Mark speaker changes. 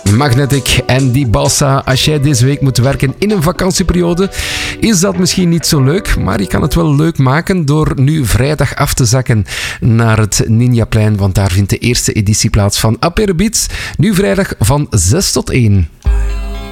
Speaker 1: Magnetic en Die Balsa. Als jij deze week moet werken in een vakantieperiode, is dat misschien niet zo leuk, maar je kan het wel leuk maken door nu vrijdag af te zakken naar het Ninjaplein, want daar vindt de eerste editie plaats van Apero Beats. Nu vrijdag van 6 tot 1.